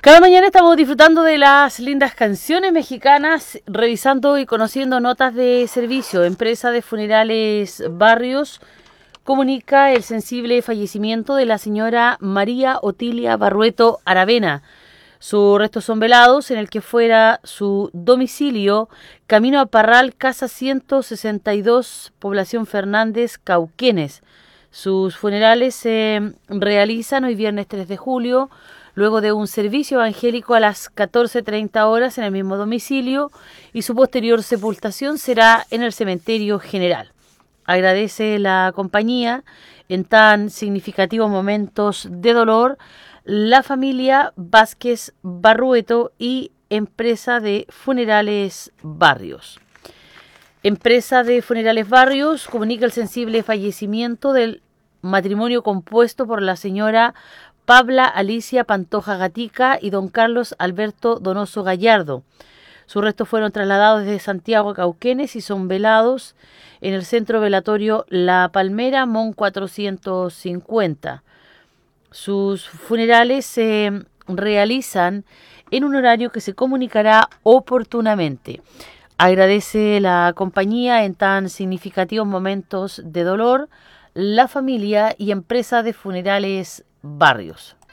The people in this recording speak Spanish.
Cada mañana estamos disfrutando de las lindas canciones mexicanas, revisando y conociendo notas de servicio. Empresa de Funerales Barrios comunica el sensible fallecimiento de la señora María Otilia Barrueto Aravena. Sus restos son velados en el que fuera su domicilio, camino a Parral, casa 162, población Fernández, Cauquenes. Sus funerales se realizan hoy viernes 3 de julio, luego de un servicio evangélico a las 14:30 horas en el mismo domicilio, y su posterior sepultación será en el cementerio general. Agradece la compañía en tan significativos momentos de dolor la familia Vázquez Barrueto y Empresa de Funerales Barrios. Empresa de Funerales Barrios comunica el sensible fallecimiento del matrimonio compuesto por la señora Pabla Alicia Pantoja Gatica y don Carlos Alberto Donoso Gallardo. Sus restos fueron trasladados desde Santiago a Cauquenes y son velados en el centro velatorio La Palmera, Mon 450. Sus funerales se realizan en un horario que se comunicará oportunamente. Agradece la compañía en tan significativos momentos de dolor, la familia y Empresa de Funerales Barrios.